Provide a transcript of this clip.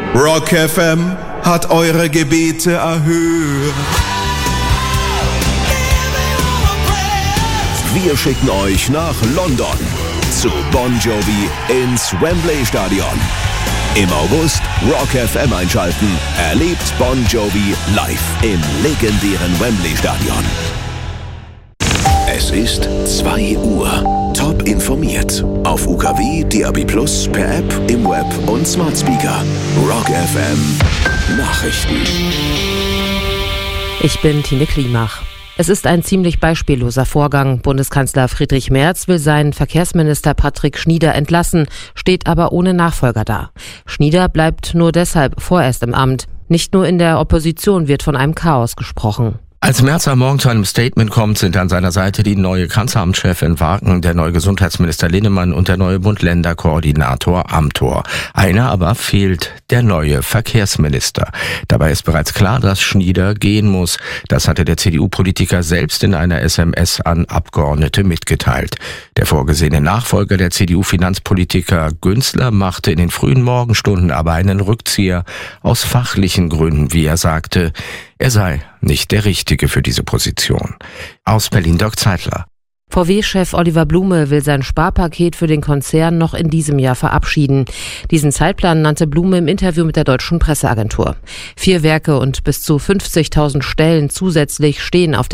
Rock FM hat eure Gebete erhört. Wir schicken euch nach London zu Bon Jovi ins Wembley Stadion. Im August Rock FM einschalten. Erlebt Bon Jovi live im legendären Wembley Stadion. Es ist 2 Uhr. Top informiert. Auf UKW, DAB+, per App, im Web und Smart Speaker. Rock FM Nachrichten. Ich bin Tine Klimach. Es ist ein ziemlich beispielloser Vorgang. Bundeskanzler Friedrich Merz will seinen Verkehrsminister Patrick Schnieder entlassen, steht aber ohne Nachfolger da. Schnieder bleibt nur deshalb vorerst im Amt. Nicht nur in der Opposition wird von einem Chaos gesprochen. Als Merz am Morgen zu einem Statement kommt, sind an seiner Seite die neue Kanzleramtschefin Wagen, der neue Gesundheitsminister Linnemann und der neue Bund-Länder-Koordinator Amthor. Einer aber fehlt, der neue Verkehrsminister. Dabei ist bereits klar, dass Schnieder gehen muss. Das hatte der CDU-Politiker selbst in einer SMS an Abgeordnete mitgeteilt. Der vorgesehene Nachfolger der CDU-Finanzpolitiker Günzler machte in den frühen Morgenstunden aber einen Rückzieher aus fachlichen Gründen, wie er sagte. Er sei nicht der Richtige für diese Position. Aus Berlin Dirk Zeitler. VW-Chef Oliver Blume will sein Sparpaket für den Konzern noch in diesem Jahr verabschieden. Diesen Zeitplan nannte Blume im Interview mit der Deutschen Presseagentur. 4 Werke und bis zu 50.000 Stellen zusätzlich stehen auf